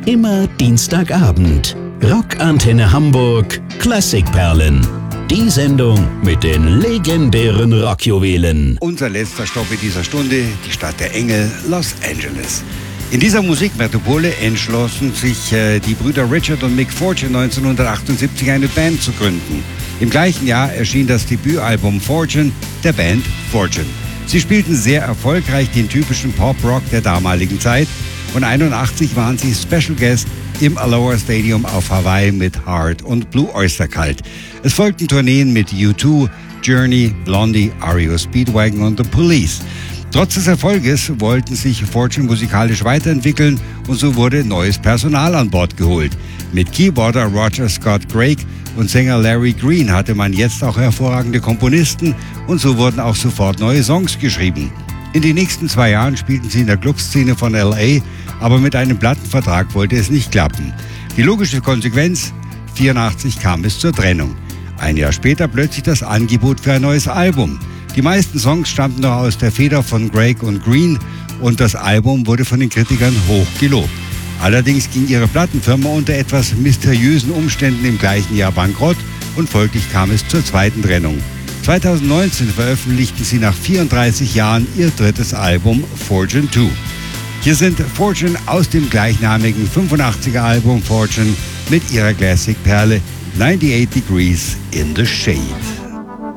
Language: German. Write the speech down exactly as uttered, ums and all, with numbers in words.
Immer Dienstagabend. Rockantenne Hamburg Klassikperlen. Die Sendung mit den legendären Rockjuwelen. Unser letzter Stopp in dieser Stunde, die Stadt der Engel, Los Angeles. In dieser Musikmetropole entschlossen sich äh, die Brüder Richard und Mick Fortune neunzehnhundertachtundsiebzig eine Band zu gründen. Im gleichen Jahr erschien das Debütalbum Fortune der Band Fortune. Sie spielten sehr erfolgreich den typischen Pop-Rock der damaligen Zeit und einundachtzig waren sie Special Guest im Aloha Stadium auf Hawaii mit Heart und Blue Oyster Cult. Es folgten Tourneen mit U zwei, Journey, Blondie, R E O Speedwagon und The Police. Trotz des Erfolges wollten sich Fortune musikalisch weiterentwickeln und so wurde neues Personal an Bord geholt. Mit Keyboarder Roger Scott Craig und Sänger Larry Green hatte man jetzt auch hervorragende Komponisten und so wurden auch sofort neue Songs geschrieben. In den nächsten zwei Jahren spielten sie in der Clubszene von L A, aber mit einem Plattenvertrag wollte es nicht klappen. Die logische Konsequenz, vierundachtzig kam es zur Trennung. Ein Jahr später plötzlich das Angebot für ein neues Album. Die meisten Songs stammten noch aus der Feder von Craig und Green und das Album wurde von den Kritikern hoch gelobt. Allerdings ging ihre Plattenfirma unter etwas mysteriösen Umständen im gleichen Jahr bankrott und folglich kam es zur zweiten Trennung. zweitausendneunzehn veröffentlichten sie nach vierunddreißig Jahren ihr drittes Album Fortune zwei. Hier sind Fortune aus dem gleichnamigen fünfundachtziger Album Fortune mit ihrer Classic-Perle neunundachtzig Degrees in the Shade.